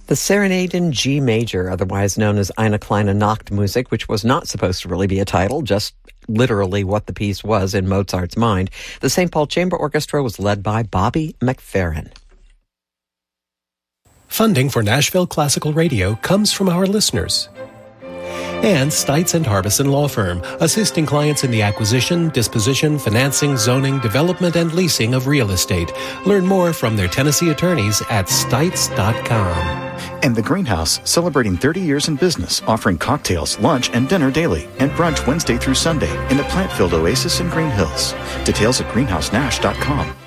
The Serenade in G major, otherwise known as Eine kleine Nachtmusik, which was not supposed to really be a title, just literally what the piece was in Mozart's mind. The St. Paul Chamber Orchestra was led by Bobby McFerrin. Funding for Nashville Classical Radio comes from our listeners. And Stites and Harbison Law Firm, assisting clients in the acquisition, disposition, financing, zoning, development, and leasing of real estate. Learn more from their Tennessee attorneys at stites.com. And The Greenhouse, celebrating 30 years in business, offering cocktails, lunch, and dinner daily, and brunch Wednesday through Sunday in the plant-filled oasis in Green Hills. Details at greenhousenash.com.